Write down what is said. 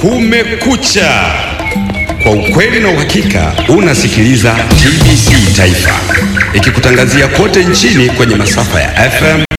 Kumekucha, kwa ukweli na uhakika. Unasikiliza TBC Taifa ikikutangazia kote nchini kwenye masafa ya FM